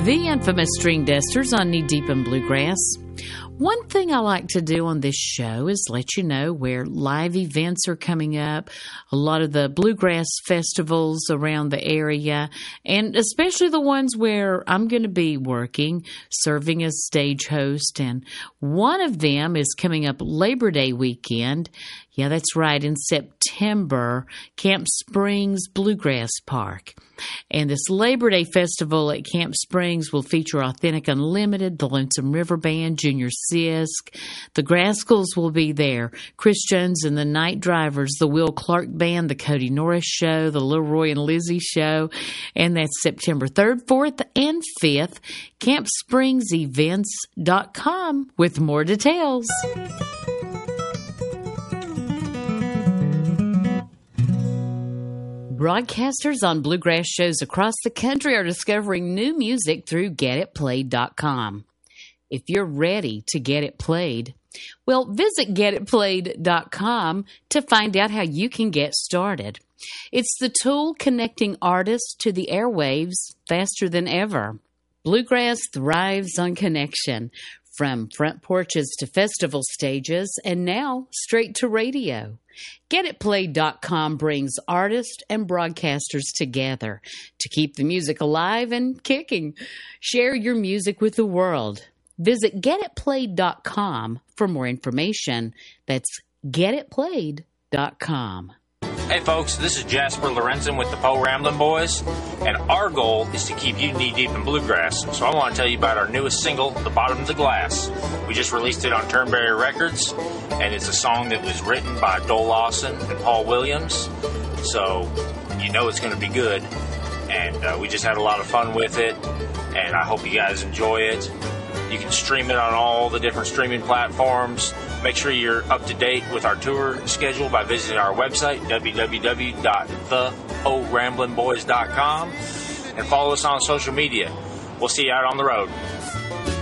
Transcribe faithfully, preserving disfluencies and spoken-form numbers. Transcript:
The infamous String Dusters on Knee Deep in Bluegrass. One thing I like to do on this show is let you know where live events are coming up, a lot of the bluegrass festivals around the area, and especially the ones where I'm going to be working, serving as stage host. And one of them is coming up Labor Day weekend. Yeah, that's right, in September, Camp Springs Bluegrass Park. And this Labor Day festival at Camp Springs will feature Authentic Unlimited, the Lonesome River Band, Junior Sisk. The Grascals will be there. Chris Jones and the Night Drivers, the Will Clark Band, the Cody Norris Show, the Lil Roy and Lizzie Show. And that's September third, fourth, and fifth. camp springs events dot com with more details. Broadcasters on bluegrass shows across the country are discovering new music through get it played dot com. If you're ready to get it played, well, visit get it played dot com to find out how you can get started. It's the tool connecting artists to the airwaves faster than ever. Bluegrass thrives on connection, from front porches to festival stages, and now straight to radio. get it played dot com brings artists and broadcasters together to keep the music alive and kicking. Share your music with the world. Visit get it played dot com for more information. That's get it played dot com. Hey folks, this is Jasper Lorenzen with the Po Ramblin' Boys, and our goal is to keep you knee-deep in bluegrass, so I want to tell you about our newest single, The Bottom of the Glass. We just released it on Turnberry Records, and it's a song that was written by Dole Lawson and Paul Williams, so you know it's going to be good, and uh, we just had a lot of fun with it, and I hope you guys enjoy it. You can stream it on all the different streaming platforms. Make sure you're up to date with our tour schedule by visiting our website, w w w dot the po ramblin' boys dot com, and follow us on social media. We'll see you out on the road.